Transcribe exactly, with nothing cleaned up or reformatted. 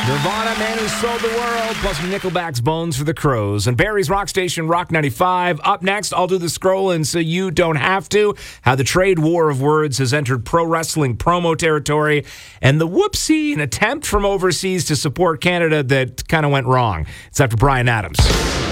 Nirvana, Man Who Sold the World, plus Nickelback's Bones for the Crows. And Barry's Rock Station, Rock ninety-five. Up next, I'll do the scrolling so you don't have to. How the trade war of words has entered pro wrestling promo territory. And the whoopsie, an attempt from overseas to support Canada that kind of went wrong. It's after Brian Adams.